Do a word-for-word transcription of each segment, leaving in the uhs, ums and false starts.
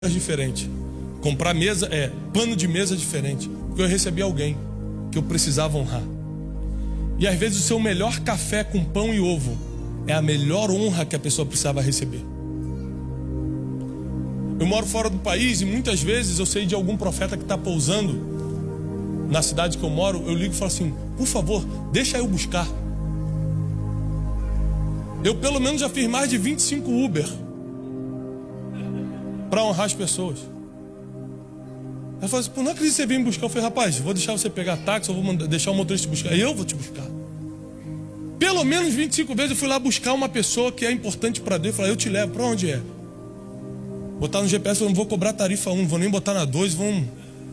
diferente. Comprar mesa é pano de mesa diferente. Porque eu recebi alguém que eu precisava honrar. E às vezes o seu melhor café com pão e ovo é a melhor honra que a pessoa precisava receber. Eu moro fora do país e muitas vezes eu sei de algum profeta que está pousando na cidade que eu moro. Eu ligo e falo assim: por favor, deixa eu buscar. Eu pelo menos já fiz mais de vinte e cinco Uber para honrar as pessoas. Ela falou assim: pô, não acredito que você veio me buscar. Eu falei: rapaz, vou deixar você pegar táxi, eu vou mandar, deixar o motorista te buscar. Eu vou te buscar. Pelo menos vinte e cinco vezes eu fui lá buscar uma pessoa que é importante para Deus. Eu falei: eu te levo. Para onde é? Botar no G P S, eu não vou cobrar tarifa um, não vou nem botar na dois, vamos...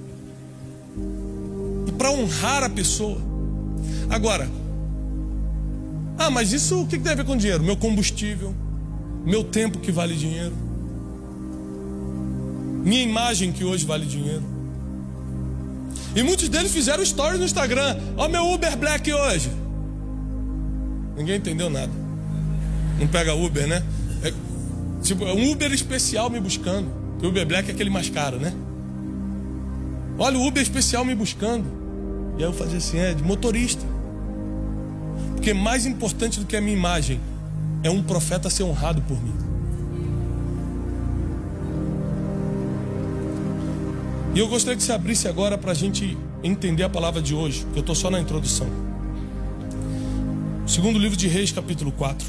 E para honrar a pessoa. Agora, ah, mas isso o que tem a ver com dinheiro? Meu combustível, meu tempo que vale dinheiro, minha imagem que hoje vale dinheiro. E muitos deles fizeram stories no Instagram: ó meu Uber Black hoje. Ninguém entendeu nada. Não pega Uber, né? É, tipo, é um Uber especial me buscando. Porque o Uber Black é aquele mais caro, né? Olha o Uber especial me buscando. E aí eu fazia assim: é de motorista. Porque mais importante do que a minha imagem é um profeta ser honrado por mim. E eu gostaria que você abrisse agora para a gente entender a palavra de hoje, porque eu estou só na introdução. Segundo livro de Reis, capítulo quatro.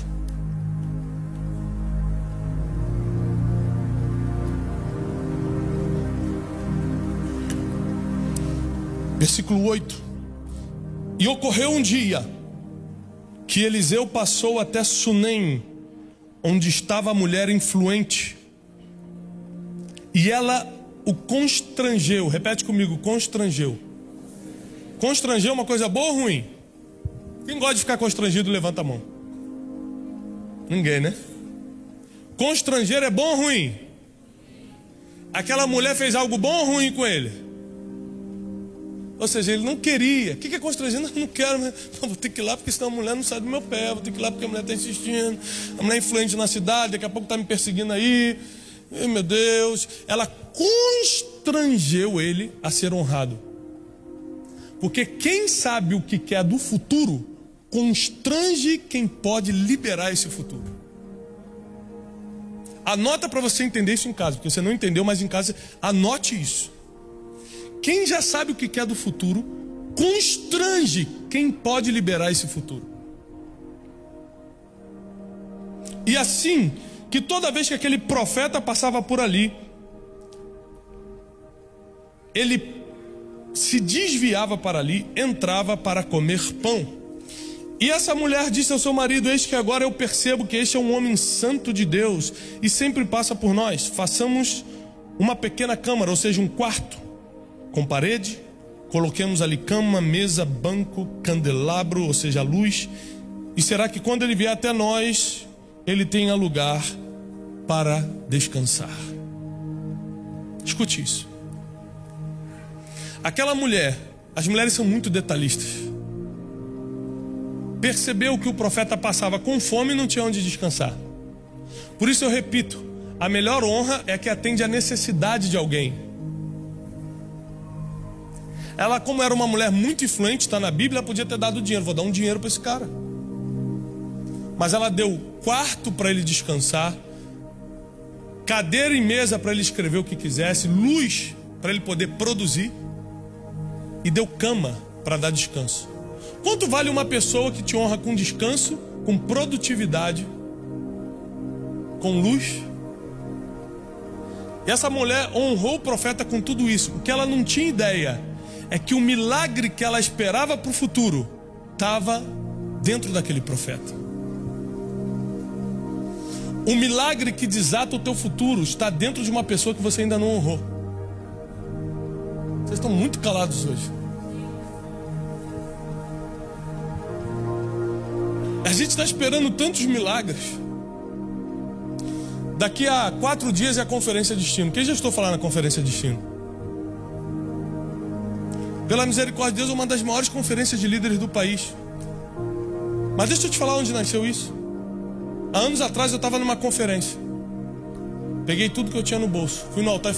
Versículo oito. E ocorreu um dia que Eliseu passou até Sunem, onde estava a mulher influente, e ela o constrangeu. Repete comigo: constrangeu. Constrangeu é uma coisa boa ou ruim? Quem gosta de ficar constrangido, levanta a mão. Ninguém, né? Constranger é bom ou ruim? Aquela mulher fez algo bom ou ruim com ele? Ou seja, ele não queria. O que é constranger? Não, não quero, mas vou ter que ir lá porque senão a mulher não sai do meu pé. Vou ter que ir lá porque a mulher está insistindo. A mulher é influente na cidade, daqui a pouco está me perseguindo aí. Ai, meu Deus. Ela constrangeu ele a ser honrado. Porque quem sabe o que quer do futuro, constrange quem pode liberar esse futuro. Anota para você entender isso em casa, porque você não entendeu, mas em casa anote isso. Quem já sabe o que quer do futuro, constrange quem pode liberar esse futuro. E assim, que toda vez que aquele profeta passava por ali, ele se desviava para ali, entrava para comer pão. E essa mulher disse ao seu marido: eis que agora eu percebo que este é um homem santo de Deus e sempre passa por nós. Façamos uma pequena câmara, ou seja, um quarto, com parede, coloquemos ali cama, mesa, banco, candelabro, ou seja, luz. E será que quando ele vier até nós, ele tenha lugar para descansar? Escute isso. Aquela mulher, as mulheres são muito detalhistas, percebeu que o profeta passava com fome e não tinha onde descansar. Por isso eu repito: a melhor honra é a que atende à necessidade de alguém. Ela, como era uma mulher muito influente, está na Bíblia, ela podia ter dado dinheiro. Vou dar um dinheiro para esse cara. Mas ela deu quarto para ele descansar, cadeira e mesa para ele escrever o que quisesse, luz para ele poder produzir, e deu cama para dar descanso. Quanto vale uma pessoa que te honra com descanso, com produtividade, com luz? E essa mulher honrou o profeta com tudo isso. O que ela não tinha ideia é que o milagre que ela esperava para o futuro estava dentro daquele profeta. O milagre que desata o teu futuro está dentro de uma pessoa que você ainda não honrou. Vocês estão muito calados hoje. A gente está esperando tantos milagres. Daqui a quatro dias é a Conferência Destino. Quem já estou falando na Conferência Destino? Pela misericórdia de Deus, é uma das maiores conferências de líderes do país. Mas deixa eu te falar onde nasceu isso. Há anos atrás eu estava numa conferência. Peguei tudo que eu tinha no bolso. Fui no altar e